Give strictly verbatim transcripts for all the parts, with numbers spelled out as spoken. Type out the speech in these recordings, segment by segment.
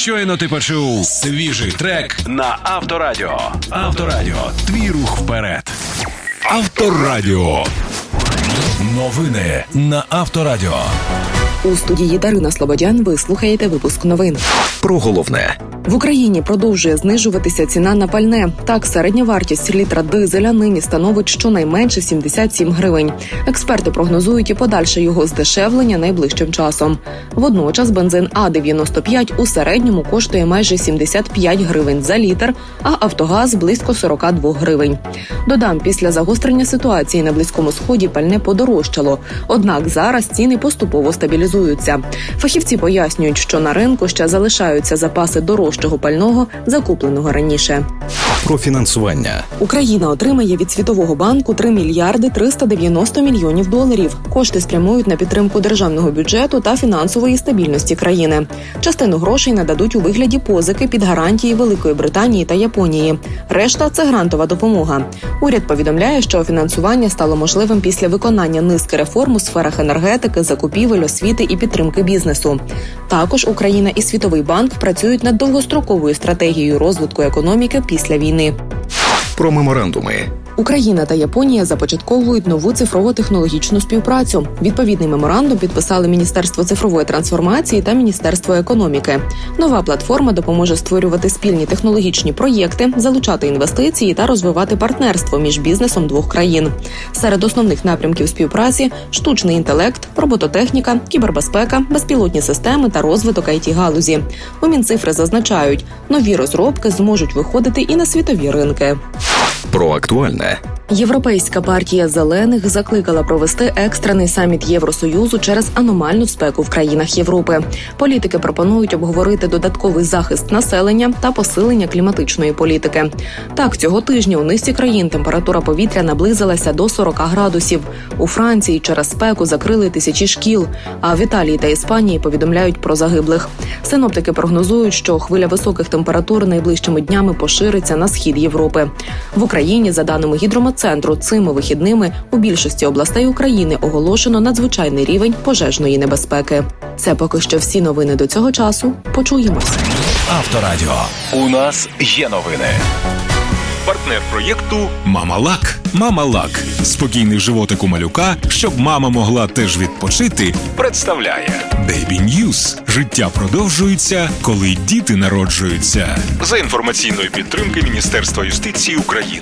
Щойно ти почув свіжий трек на Авторадіо. Авторадіо. Твій рух вперед. Авторадіо. Новини на Авторадіо. У студії Дарина Слободян ви слухаєте випуск новин. Про головне. В Україні продовжує знижуватися ціна на пальне. Так, середня вартість літра дизеля нині становить щонайменше сімдесят сім гривень. Експерти прогнозують і подальше його здешевлення найближчим часом. Водночас бензин А дев'яносто п'ять у середньому коштує майже сімдесят п'ять гривень за літр, а Автогаз – близько сорок два гривень. Додам, після загострення ситуації на Близькому Сході пальне подорожчало. Однак зараз ціни поступово стабілізуються. Фахівці пояснюють, що на ринку ще залишаються запаси дорожчого пального, закупленого раніше. Про фінансування. Україна отримає від Світового банку три мільярди триста дев'яносто мільйонів доларів. Кошти спрямують на підтримку державного бюджету та фінансової стабільності країни. Частину грошей нададуть у вигляді позики під гарантії Великої Британії та Японії. Решта – це грантова допомога. Уряд повідомляє, що фінансування стало можливим після виконання низки реформ у сферах енергетики, закупівель, освіти і підтримки бізнесу. Також Україна і Світовий банк працюють над довгостроковою стратегією розвитку економіки після війни. Про меморандуми. Україна та Японія започатковують нову цифрово-технологічну співпрацю. Відповідний меморандум підписали Міністерство цифрової трансформації та Міністерство економіки. Нова платформа допоможе створювати спільні технологічні проєкти, залучати інвестиції та розвивати партнерство між бізнесом двох країн. Серед основних напрямків співпраці – штучний інтелект, робототехніка, кібербезпека, безпілотні системи та розвиток ай ті-галузі. У Мінцифри зазначають, нові розробки зможуть виходити і на світові ринки. Про актуальне. Європейська партія зелених закликала провести екстрений саміт Євросоюзу через аномальну спеку в країнах Європи. Політики пропонують обговорити додатковий захист населення та посилення кліматичної політики. Так, цього тижня у низці країн температура повітря наблизилася до сорок градусів. У Франції через спеку закрили тисячі шкіл, а в Італії та Іспанії повідомляють про загиблих. Синоптики прогнозують, що хвиля високих температур найближчими днями пошириться на схід Європи. В Україні, за даними Гідрометцентру, цими вихідними у більшості областей України оголошено надзвичайний рівень пожежної небезпеки. Це поки що всі новини до цього часу. Почуємося. Авторадіо. У нас є новини. Партнер проєкту «Мама-Лак». «Мама-Лак» – спокійний животик у малюка, щоб мама могла теж відпочити, представляє Baby News. Життя продовжується, коли діти народжуються. За інформаційної підтримки Міністерства юстиції України.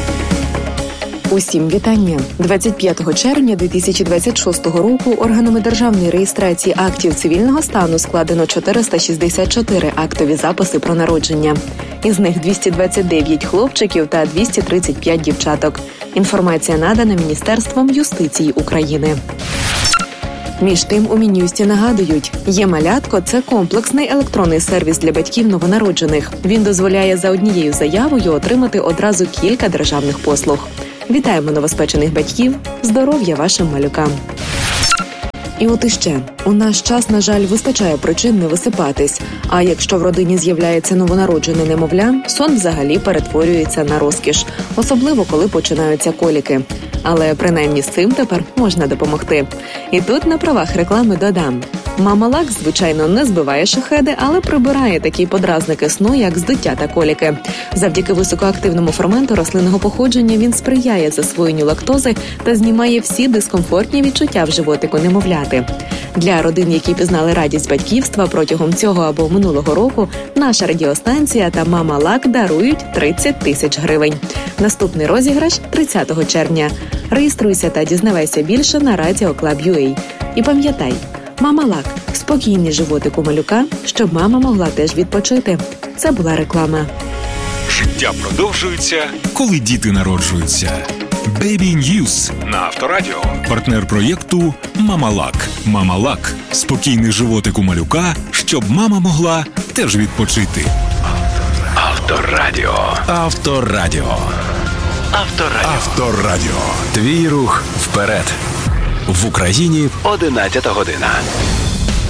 Усім вітання. двадцять п'ятого червня дві тисячі двадцять шостого року органами державної реєстрації актів цивільного стану складено чотириста шістдесят чотири актові записи про народження. Із них двісті двадцять дев'ять хлопчиків та двісті тридцять п'ять дівчаток. Інформація надана Міністерством юстиції України. Між тим, у Мін'юсті нагадують, «Є-малятко» – це комплексний електронний сервіс для батьків новонароджених. Він дозволяє за однією заявою отримати одразу кілька державних послуг. Вітаємо новоспечених батьків, здоров'я вашим малюкам. І от іще. У наш час, на жаль, вистачає причин не висипатись. А якщо в родині з'являється новонароджене немовля, сон взагалі перетворюється на розкіш. Особливо, коли починаються коліки. Але принаймні з цим тепер можна допомогти. І тут на правах реклами додам. «Мама-Лак», звичайно, не збиває шахеди, але прибирає такі подразники сну, як здуття та коліки. Завдяки високоактивному ферменту рослинного походження він сприяє засвоєнню лактози та знімає всі дискомфортні відчуття в животику немовляти. Для родин, які пізнали радість батьківства протягом цього або минулого року, наша радіостанція та «Мама-Лак» дарують тридцять тисяч гривень. Наступний розіграш – тридцятого червня. Реєструйся та дізнавайся більше на радіо клаб крапка ю а. І пам'ятай, «Мама-Лак» – спокійний животик у малюка, щоб мама могла теж відпочити. Це була реклама. Життя продовжується, коли діти народжуються. Baby News на Авторадіо. Партнер проєкту «Мама-Лак». «Мама-Лак» – спокійний животик у малюка, щоб мама могла теж відпочити. Авторадіо. Авторадіо. Авторадіо. Авторадіо. Твій рух вперед. В Україні одинадцята година.